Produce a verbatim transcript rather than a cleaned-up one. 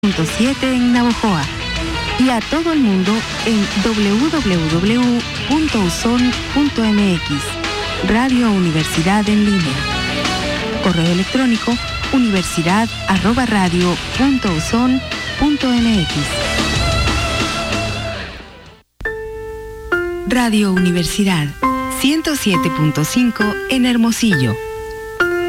punto siete en Navojoa y a todo el mundo en doble u doble u doble u punto uson punto eme equis. Radio Universidad en línea. Correo electrónico universidad arroba radio punto uson punto eme equis. Radio Universidad ciento siete punto cinco en Hermosillo.